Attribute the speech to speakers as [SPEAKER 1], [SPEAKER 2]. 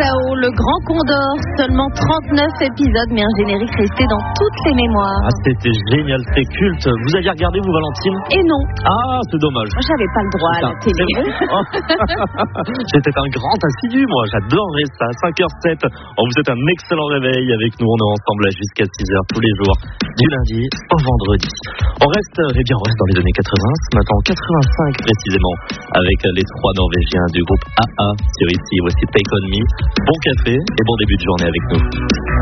[SPEAKER 1] là-haut, le Grand Condor, seulement 39 épisodes, mais un générique resté dans toutes les mémoires.
[SPEAKER 2] Ah, c'était génial, c'était culte. Vous aviez regardé, vous, Valentine ?
[SPEAKER 1] Et non.
[SPEAKER 2] Ah, c'est dommage.
[SPEAKER 1] Moi, j'avais pas le droit à la télé.
[SPEAKER 2] J'étais un grand assidu, moi. J'adorerais ça. 5h07. On vous souhaite un excellent réveil avec nous. On est ensemble là jusqu'à 6h tous les jours, du lundi au vendredi. On reste dans les années 80, ce matin en 85 précisément, avec les 3 Norvégiens du groupe AA sur ici. Voici Take On Me. Bon café et bon début de journée avec nous.